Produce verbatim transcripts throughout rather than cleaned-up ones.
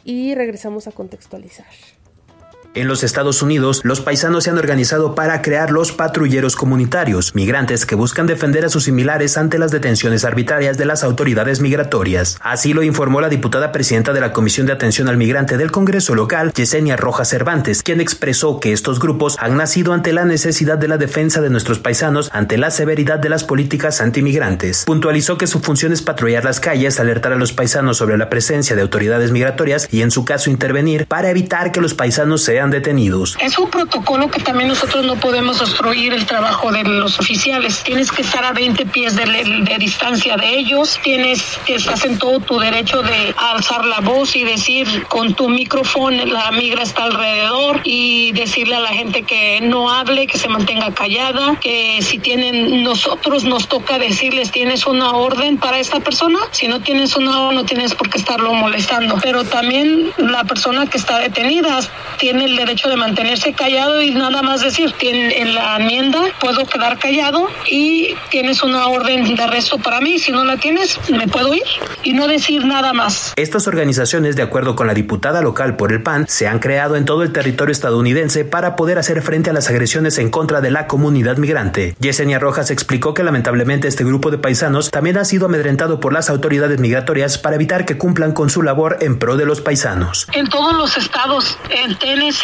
y regresamos a contextualizar. En los Estados Unidos, los paisanos se han organizado para crear los patrulleros comunitarios, migrantes que buscan defender a sus similares ante las detenciones arbitrarias de las autoridades migratorias. Así lo informó la diputada presidenta de la Comisión de Atención al Migrante del Congreso local, Yesenia Rojas Cervantes, quien expresó que estos grupos han nacido ante la necesidad de la defensa de nuestros paisanos ante la severidad de las políticas antimigrantes. Puntualizó que su función es patrullar las calles, alertar a los paisanos sobre la presencia de autoridades migratorias y en su caso intervenir para evitar que los paisanos sean detenidos. Es un protocolo que también nosotros no podemos obstruir el trabajo de los oficiales. Tienes que estar a veinte pies de, de distancia de ellos, tienes que estás en todo tu derecho de alzar la voz y decir con tu micrófono la migra está alrededor y decirle a la gente que no hable, que se mantenga callada, que si tienen, nosotros nos toca decirles tienes una orden para esta persona, si no tienes una orden no tienes por qué estarlo molestando, pero también la persona que está detenida tiene el derecho de mantenerse callado y nada más decir, en la enmienda puedo quedar callado y tienes una orden de arresto para mí, si no la tienes, me puedo ir y no decir nada más. Estas organizaciones, de acuerdo con la diputada local por el P A N, se han creado en todo el territorio estadounidense para poder hacer frente a las agresiones en contra de la comunidad migrante. Yesenia Rojas explicó que lamentablemente este grupo de paisanos también ha sido amedrentado por las autoridades migratorias para evitar que cumplan con su labor en pro de los paisanos. En todos los estados, en Tennessee,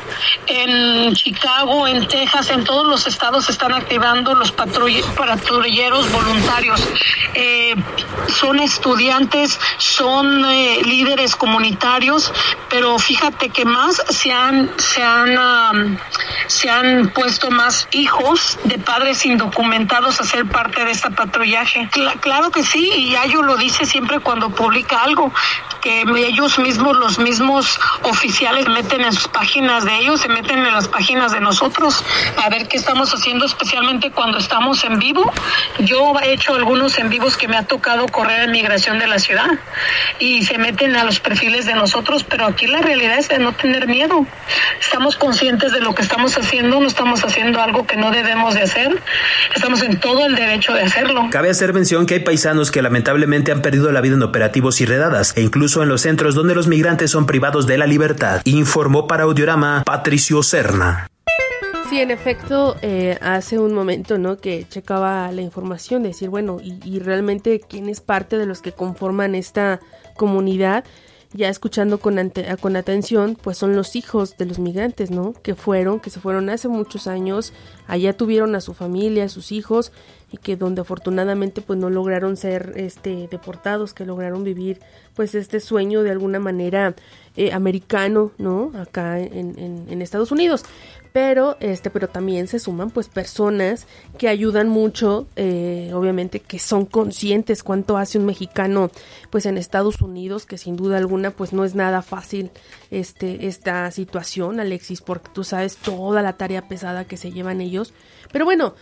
en Chicago, en Texas, en todos los estados se están activando los patrull- patrulleros voluntarios. Eh, son estudiantes, son eh, líderes comunitarios, pero fíjate que más se han, se han, um, se han puesto más hijos de padres indocumentados a ser parte de este patrullaje. Cl- claro que sí, y Ayo lo dice siempre cuando publica algo, que ellos mismos, los mismos oficiales meten en sus páginas de ellos, se meten en las páginas de nosotros a ver qué estamos haciendo, especialmente cuando estamos en vivo. Yo he hecho algunos en vivos que me ha tocado correr en migración de la ciudad y se meten a los perfiles de nosotros, pero aquí la realidad es de no tener miedo. Estamos conscientes de lo que estamos haciendo, no estamos haciendo algo que no debemos de hacer, estamos en todo el derecho de hacerlo. Cabe hacer mención que hay paisanos que lamentablemente han perdido la vida en operativos y redadas e incluso en los centros donde los migrantes son privados de la libertad, informó para Audiorama Patricio Serna. Sí, en efecto, eh, hace un momento, ¿no?, que checaba la información, de decir, bueno, y, y realmente quién es parte de los que conforman esta comunidad, ya escuchando con, ante, con atención, pues son los hijos de los migrantes, ¿no?, que fueron, que se fueron hace muchos años, allá tuvieron a su familia, a sus hijos, y que donde afortunadamente pues no lograron ser este deportados, que lograron vivir pues este sueño de alguna manera eh, americano, ¿no?, acá en, en, en Estados Unidos. Pero este pero también se suman pues personas que ayudan mucho, eh, obviamente que son conscientes cuánto hace un mexicano pues en Estados Unidos, que sin duda alguna pues no es nada fácil este esta situación, Alexis, porque tú sabes toda la tarea pesada que se llevan ellos. Pero bueno,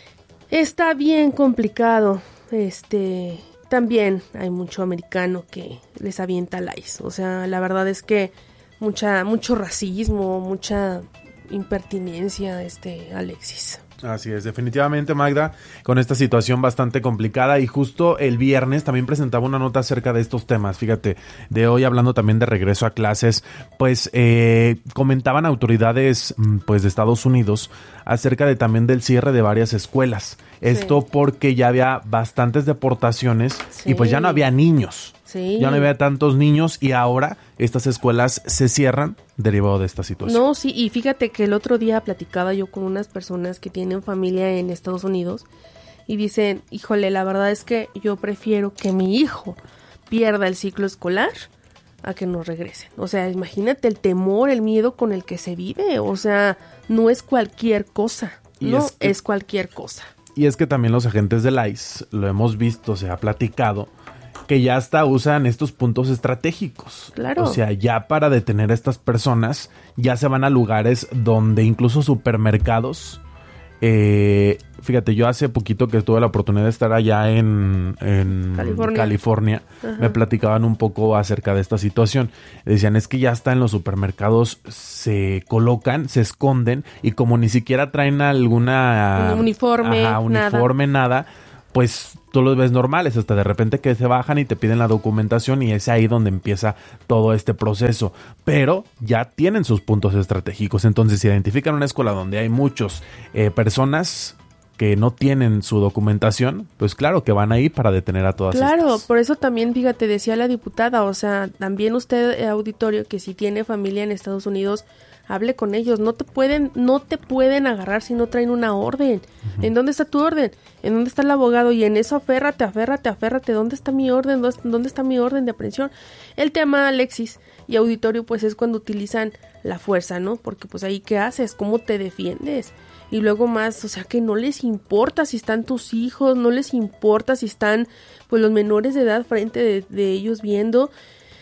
está bien complicado. Este también hay mucho americano que les avienta likes. O sea, la verdad es que mucha mucho racismo, mucha impertinencia, este Alexis. Así es, definitivamente, Magda, con esta situación bastante complicada. Y justo el viernes también presentaba una nota acerca de estos temas, fíjate, de hoy, hablando también de regreso a clases, pues eh, comentaban autoridades pues de Estados Unidos acerca de también del cierre de varias escuelas. Esto sí, porque ya había bastantes deportaciones, sí, y pues ya no había niños. Sí. Ya no había tantos niños y ahora estas escuelas se cierran derivado de esta situación. No, sí, y fíjate que el otro día platicaba yo con unas personas que tienen familia en Estados Unidos y dicen, híjole, la verdad es que yo prefiero que mi hijo pierda el ciclo escolar a que nos regresen. O sea, imagínate el temor, el miedo con el que se vive. O sea, no es cualquier cosa. Y no es, que, es cualquier cosa. Y es que también los agentes del I C E, lo hemos visto, se ha platicado, que ya hasta usan estos puntos estratégicos. Claro. O sea, ya para detener a estas personas, ya se van a lugares donde incluso supermercados. Eh, fíjate, yo hace poquito que tuve la oportunidad de estar allá en, en California, California me platicaban un poco acerca de esta situación. Decían, es que ya hasta en los supermercados se colocan, se esconden, y como ni siquiera traen alguna un uniforme, ajá, uniforme, nada. nada pues tú los ves normales, hasta de repente que se bajan y te piden la documentación y es ahí donde empieza todo este proceso, pero ya tienen sus puntos estratégicos. Entonces, si identifican una escuela donde hay muchos eh, personas que no tienen su documentación, pues claro que van ahí para detener a todas estas. Claro, por eso también, fíjate, decía la diputada, o sea, también usted, auditorio, que si tiene familia en Estados Unidos, hable con ellos, no te pueden, no te pueden agarrar si no traen una orden. Uh-huh. ¿En dónde está tu orden? ¿En dónde está el abogado? Y en eso aférrate, aférrate, aférrate, ¿dónde está mi orden? ¿Dónde está mi orden de aprehensión? El tema, Alexis y auditorio, pues es cuando utilizan la fuerza, ¿no? Porque pues ahí, ¿qué haces? ¿Cómo te defiendes? Y luego más, o sea, que no les importa si están tus hijos, no les importa si están, pues, los menores de edad frente de, de ellos viendo.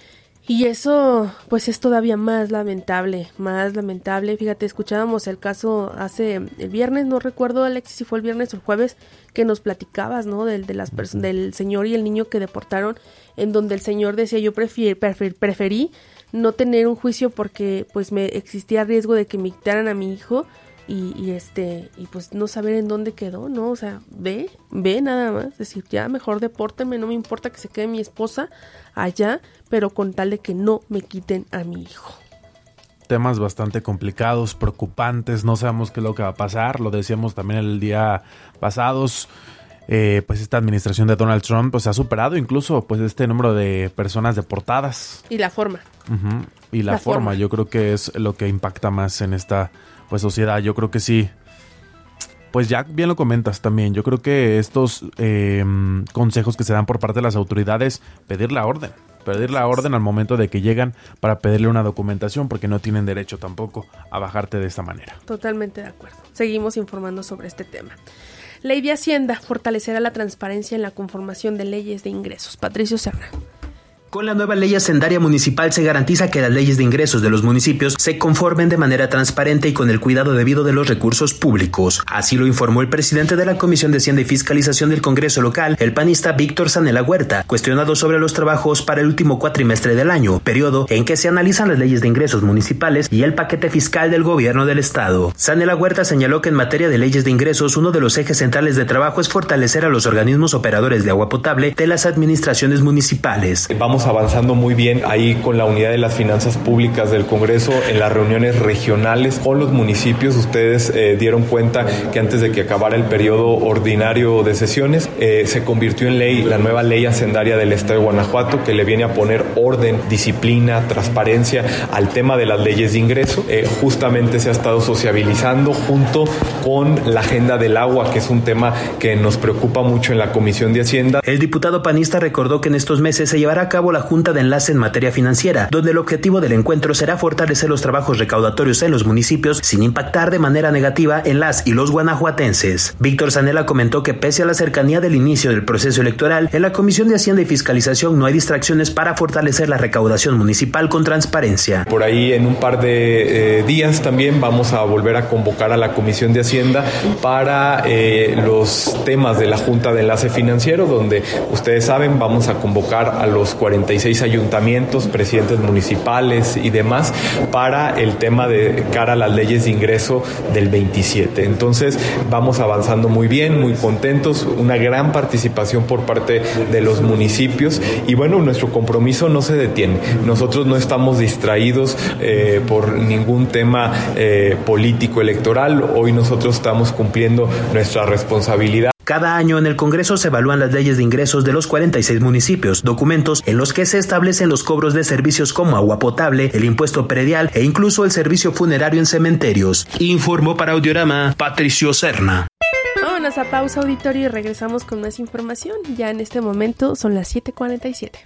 Y eso, pues, es todavía más lamentable, más lamentable. Fíjate, escuchábamos el caso hace el viernes, no recuerdo, Alexis, si fue el viernes o el jueves, que nos platicabas, ¿no? Del, de las perso- del señor y el niño que deportaron, en donde el señor decía, yo prefier, prefer, preferí no tener un juicio porque, pues, me existía riesgo de que me quitaran a mi hijo. Y, y este, y pues no saber en dónde quedó, ¿no? O sea, ve, ve nada más, decir, ya mejor depórtenme, no me importa que se quede mi esposa allá, pero con tal de que no me quiten a mi hijo. Temas bastante complicados, preocupantes, no sabemos qué es lo que va a pasar, lo decíamos también el día pasados. Eh, pues esta administración de Donald Trump pues ha superado incluso pues este número de personas deportadas. Y la forma. Uh-huh. Y la, la forma, forma, yo creo que es lo que impacta más en esta pues sociedad. Yo creo que sí. Pues ya bien lo comentas también. Yo creo que estos eh, consejos que se dan por parte de las autoridades, pedir la orden. Pedir la orden al momento de que llegan para pedirle una documentación, porque no tienen derecho tampoco a bajarte de esta manera. Totalmente de acuerdo. Seguimos informando sobre este tema. Ley de Hacienda fortalecerá la transparencia en la conformación de leyes de ingresos. Patricio Serna. Con la nueva ley hacendaria municipal se garantiza que las leyes de ingresos de los municipios se conformen de manera transparente y con el cuidado debido de los recursos públicos. Así lo informó el presidente de la Comisión de Hacienda y Fiscalización del Congreso local, el panista Víctor Zanella Huerta, cuestionado sobre los trabajos para el último cuatrimestre del año, periodo en que se analizan las leyes de ingresos municipales y el paquete fiscal del gobierno del estado. Zanella Huerta señaló que en materia de leyes de ingresos, uno de los ejes centrales de trabajo es fortalecer a los organismos operadores de agua potable de las administraciones municipales. Vamos avanzando muy bien ahí con la unidad de las finanzas públicas del Congreso en las reuniones regionales con los municipios. Ustedes eh, dieron cuenta que antes de que acabara el periodo ordinario de sesiones eh, se convirtió en ley la nueva ley hacendaria del estado de Guanajuato, que le viene a poner orden, disciplina, transparencia al tema de las leyes de ingreso. Eh, justamente se ha estado sociabilizando junto con la agenda del agua, que es un tema que nos preocupa mucho en la Comisión de Hacienda. El diputado panista recordó que en estos meses se llevará a cabo la Junta de Enlace en materia financiera, donde el objetivo del encuentro será fortalecer los trabajos recaudatorios en los municipios sin impactar de manera negativa en las y los guanajuatenses. Víctor Zanella comentó que pese a la cercanía del inicio del proceso electoral, en la Comisión de Hacienda y Fiscalización no hay distracciones para fortalecer la recaudación municipal con transparencia. Por ahí en un par de eh, días también vamos a volver a convocar a la Comisión de Hacienda para eh, los temas de la Junta de Enlace Financiero, donde ustedes saben vamos a convocar a los cuarenta y seis ayuntamientos, presidentes municipales y demás para el tema de cara a las leyes de ingreso del veintisiete. Entonces vamos avanzando muy bien, muy contentos, una gran participación por parte de los municipios y bueno, nuestro compromiso no se detiene. Nosotros no estamos distraídos eh, por ningún tema eh, político electoral. Hoy nosotros estamos cumpliendo nuestra responsabilidad. Cada año en el Congreso se evalúan las leyes de ingresos de los cuarenta y seis municipios, documentos en los que se establecen los cobros de servicios como agua potable, el impuesto predial e incluso el servicio funerario en cementerios. Informó para Audiorama Patricio Serna. Vámonos a pausa, auditorio, y regresamos con más información. Ya en este momento son las siete cuarenta y siete.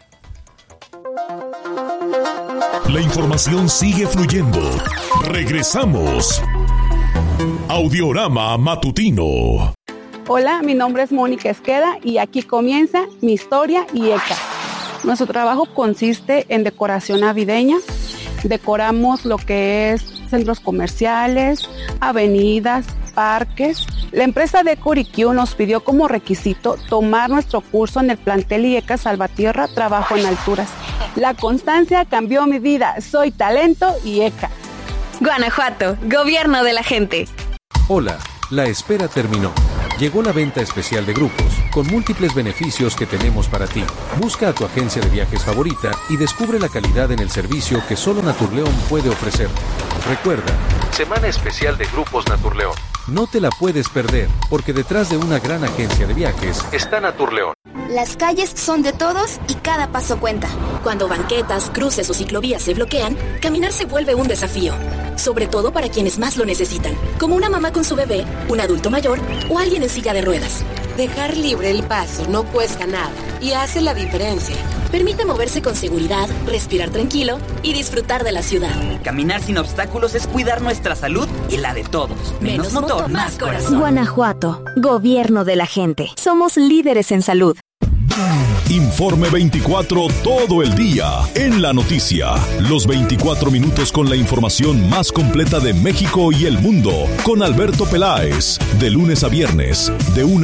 La información sigue fluyendo. Regresamos. Audiorama Matutino. Hola, mi nombre es Mónica Esqueda y aquí comienza mi historia y ECA. Nuestro trabajo consiste en decoración navideña. Decoramos lo que es centros comerciales, avenidas, parques. La empresa Decor I Q nos pidió como requisito tomar nuestro curso en el plantel I E C A Salvatierra Trabajo en Alturas. La constancia cambió mi vida. Soy talento I E C A. Guanajuato, gobierno de la gente. Hola, la espera terminó. Llegó la venta especial de grupos, con múltiples beneficios que tenemos para ti. Busca a tu agencia de viajes favorita y descubre la calidad en el servicio que solo Naturleón puede ofrecerte. Recuerda, Semana Especial de Grupos Naturleón. No te la puedes perder, porque detrás de una gran agencia de viajes está Naturleón. Las calles son de todos y cada paso cuenta. Cuando banquetas, cruces o ciclovías se bloquean, caminar se vuelve un desafío. Sobre todo para quienes más lo necesitan, como una mamá con su bebé, un adulto mayor o alguien en silla de ruedas. Dejar libre el paso no cuesta nada y hace la diferencia. Permite moverse con seguridad, respirar tranquilo y disfrutar de la ciudad. Caminar sin obstáculos es cuidar nuestra salud y la de todos. Menos, Menos motor, motor, más corazón. Guanajuato, gobierno de la gente. Somos líderes en salud. Informe veinticuatro todo el día en la noticia. Los veinticuatro minutos con la información más completa de México y el mundo. Con Alberto Peláez. De lunes a viernes, de una